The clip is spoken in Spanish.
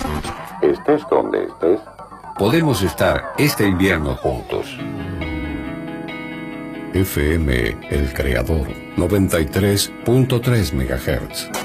Estés donde estés, podemos estar este invierno juntos. FM El Creador, 93.3 MHz.